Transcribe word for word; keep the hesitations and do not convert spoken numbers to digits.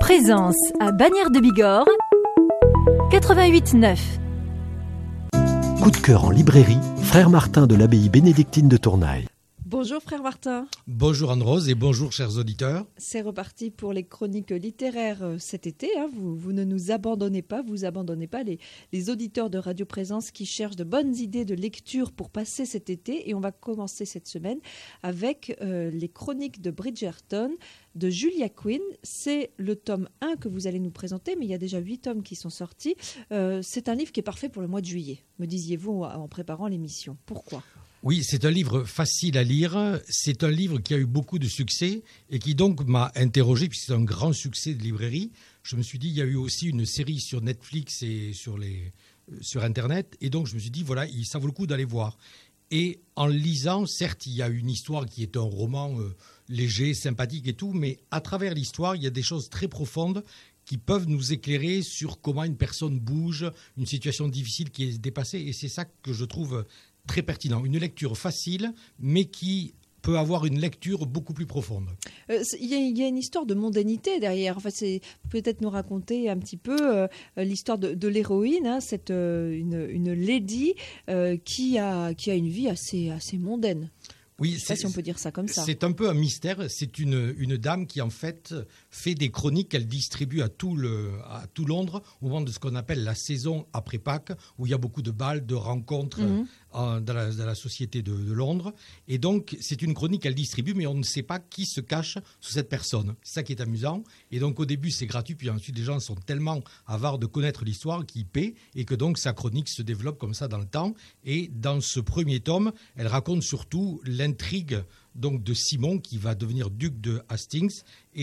Présence à Bagnères de Bigorre, quatre-vingt-huit neuf. Coup de cœur en librairie, Frère Martin de l'abbaye bénédictine de Tournaille. Bonjour Frère Martin. Bonjour Anne-Rose et bonjour chers auditeurs. C'est reparti pour les chroniques littéraires cet été. Hein. Vous, vous ne nous abandonnez pas, vous abandonnez pas les, les auditeurs de Radio Présence qui cherchent de bonnes idées de lecture pour passer cet été. Et on va commencer cette semaine avec euh, les chroniques de Bridgerton de Julia Quinn. C'est le tome un que vous allez nous présenter, mais il y a déjà huit tomes qui sont sortis. Euh, c'est un livre qui est parfait pour le mois de juillet, me disiez-vous en préparant l'émission. Pourquoi ? Oui, c'est un livre facile à lire, c'est un livre qui a eu beaucoup de succès et qui donc m'a interrogé, puisque c'est un grand succès de librairie. Je me suis dit, il y a eu aussi une série sur Netflix et sur, les, sur Internet, et donc je me suis dit, voilà, ça vaut le coup d'aller voir. Et en lisant, certes, il y a une histoire qui est un roman euh, léger, sympathique et tout, mais à travers l'histoire, il y a des choses très profondes qui peuvent nous éclairer sur comment une personne bouge, une situation difficile qui est dépassée, et c'est ça que je trouve très pertinent. Une lecture facile, mais qui peut avoir une lecture beaucoup plus profonde. Euh, il, y a, il y a une histoire de mondanité derrière. Enfin, c'est peut-être nous raconter un petit peu euh, l'histoire de, de l'héroïne, hein, cette, euh, une, une lady euh, qui, a, qui a une vie assez, assez mondaine. Oui, je ne sais pas si on peut dire ça comme ça. C'est un peu un mystère. C'est une, une dame qui, en fait, fait des chroniques qu'elle distribue à tout, le, à tout Londres au moment de ce qu'on appelle la saison après Pâques, où il y a beaucoup de balles, de rencontres mmh. en, dans, la, dans la société de, de Londres. Et donc, c'est une chronique qu'elle distribue, mais on ne sait pas qui se cache sous cette personne. C'est ça qui est amusant. Et donc, au début, c'est gratuit. Puis ensuite, les gens sont tellement avares de connaître l'histoire qu'ils paient. Et que donc, sa chronique se développe comme ça dans le temps. Et dans ce premier tome, elle raconte surtout l'intrigue donc de Simon qui va devenir duc de Hastings. Et